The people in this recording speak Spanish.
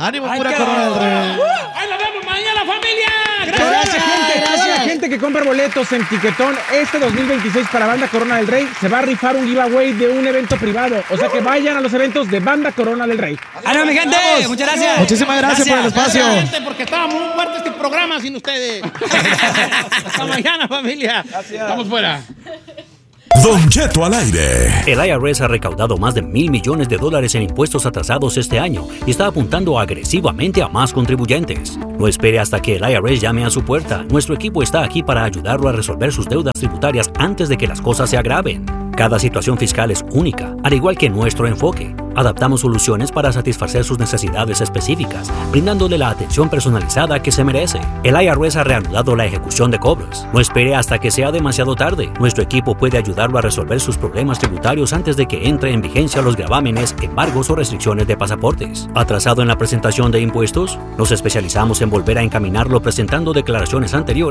¡Ánimo, pura Corona del Rey! ¡Ahí nos vemos mañana, familia! Gracias, gente. Toda la gente que compra boletos en Tiquetón este 2026 para Banda Corona del Rey se va a rifar un giveaway de un evento privado. O sea que vayan a los eventos de Banda Corona del Rey. ¡Ánimo, mi gente! Muchas gracias. Muchísimas gracias por el espacio. Gente, porque estábamos muy fuertes este programa sin ustedes. Hasta mañana, familia. Gracias. Estamos fuera. Don Cheto al aire. El IRS ha recaudado más de $1,000 millones en impuestos atrasados este año y está apuntando agresivamente a más contribuyentes. No espere hasta que el IRS llame a su puerta. Nuestro equipo está aquí para ayudarlo a resolver sus deudas tributarias antes de que las cosas se agraven. Cada situación fiscal es única, al igual que nuestro enfoque. Adaptamos soluciones para satisfacer sus necesidades específicas, brindándole la atención personalizada que se merece. El IRS ha reanudado la ejecución de cobros. No espere hasta que sea demasiado tarde. Nuestro equipo puede ayudarlo a resolver sus problemas tributarios antes de que entre en vigencia los gravámenes, embargos o restricciones de pasaportes. ¿Atrasado en la presentación de impuestos? Nos especializamos en volver a encaminarlo presentando declaraciones anteriores